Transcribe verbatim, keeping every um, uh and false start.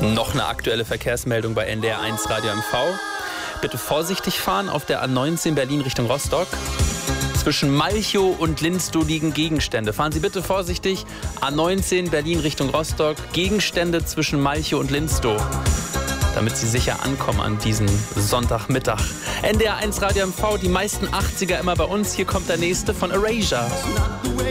Noch eine aktuelle Verkehrsmeldung bei N D R eins Radio M V. Bitte vorsichtig fahren auf der A neunzehn Berlin Richtung Rostock. Zwischen Malchow und Linstow liegen Gegenstände. Fahren Sie bitte vorsichtig. A neunzehn Berlin Richtung Rostock. Gegenstände zwischen Malchow und Linstow. Damit Sie sicher ankommen an diesem Sonntagmittag. N D R eins Radio M V, die meisten achtziger immer bei uns. Hier kommt der nächste von Erasure.